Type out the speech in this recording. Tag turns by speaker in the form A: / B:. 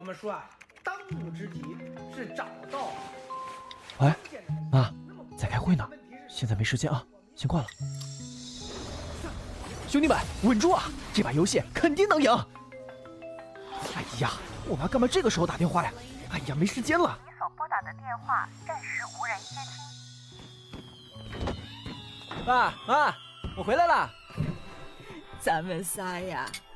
A: 们说啊，当务之急是找到。
B: 喂，妈，在开会呢，现在没时间啊，先挂了。兄弟们，稳住啊！这把游戏肯定能赢。哎呀，我妈干嘛这个时候打电话呀？哎呀，没时间了。
C: 你所拨打的电话暂时无人接听。
B: 妈，我回来了。
D: 咱们仨呀，